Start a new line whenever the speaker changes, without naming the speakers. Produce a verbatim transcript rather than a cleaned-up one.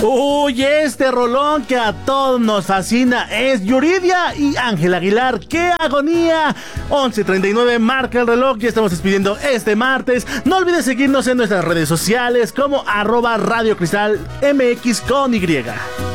Uy, este rolón que a todos nos fascina es Yuridia y Ángel Aguilar. ¡Qué agonía! once treinta y nueve marca el reloj, ya estamos despidiendo este martes. No olvides seguirnos en nuestras redes sociales como arroba Radio Cristal M X con Y.